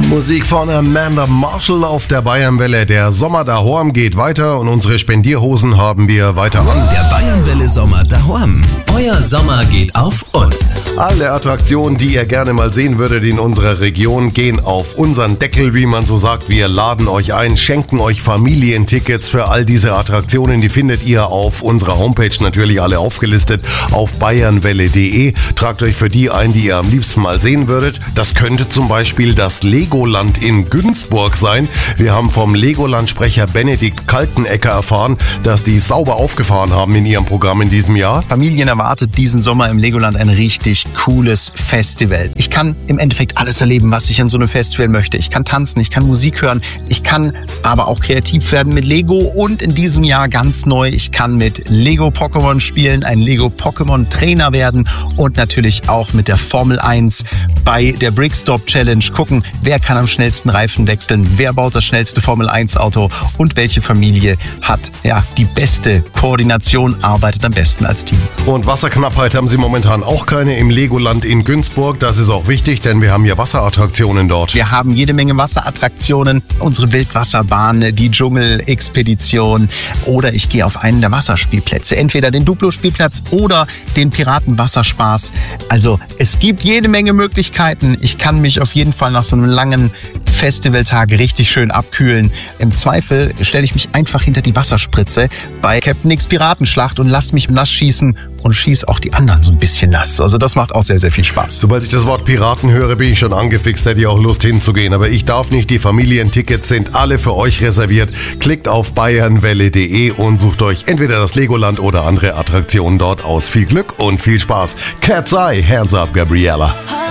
Musik von Amanda Marshall auf der Bayernwelle. Der Sommer daheim geht weiter und unsere Spendierhosen haben wir weiter an. Der Bayernwelle Sommer daheim. Euer Sommer geht auf uns. Alle Attraktionen, die ihr gerne mal sehen würdet in unserer Region, gehen auf unseren Deckel, wie man so sagt. Wir laden euch ein, schenken euch Familientickets für all diese Attraktionen. Die findet ihr auf unserer Homepage natürlich alle aufgelistet auf bayernwelle.de. Tragt euch für die ein, die ihr am liebsten mal sehen würdet. Das könnte zum Beispiel das Legoland in Günzburg sein. Wir haben vom Legoland-Sprecher Benedikt Kaltenecker erfahren, dass die sauber aufgefahren haben in ihrem Programm in diesem Jahr. Familien erwartet diesen Sommer im Legoland ein richtig cooles Festival. Ich kann im Endeffekt alles erleben, was ich an so einem Festival möchte. Ich kann tanzen, ich kann Musik hören, ich kann aber auch kreativ werden mit Lego und in diesem Jahr ganz neu, ich kann mit Lego Pokémon spielen, ein Lego Pokémon Trainer werden und natürlich auch mit der Formel 1 bei der Brickstop Challenge gucken, wer kann am schnellsten Reifen wechseln, wer baut das schnellste Formel 1 Auto und welche Familie hat die beste Koordination, arbeitet am besten als Team. Und Wasserknappheit haben sie momentan auch keine im Legoland in Günzburg. Das ist auch wichtig, denn wir haben ja Wasserattraktionen dort. Wir haben jede Menge Wasserattraktionen, unsere Wildwasserbahn, die Dschungel-Expedition oder ich gehe auf einen der Wasserspielplätze, entweder den Duplo-Spielplatz oder den Piratenwasserspaß. Also es gibt jede Menge Möglichkeiten. Ich kann mich auf jeden Fall nach so einem langen Festivaltag richtig schön abkühlen. Im Zweifel stelle ich mich einfach hinter die Wasserspritze bei Captain X Piratenschlacht und lasse mich nass schießen und schieße auch die anderen so ein bisschen nass. Also das macht auch sehr, sehr viel Spaß. Sobald ich das Wort Piraten höre, bin ich schon angefixt, hätte ich auch Lust hinzugehen. Aber ich darf nicht, die Familientickets sind alle für euch reserviert. Klickt auf bayernwelle.de und sucht euch entweder das Legoland oder andere Attraktionen dort aus. Viel Glück und viel Spaß. Cat's Eye, Hands Up, Gabriella.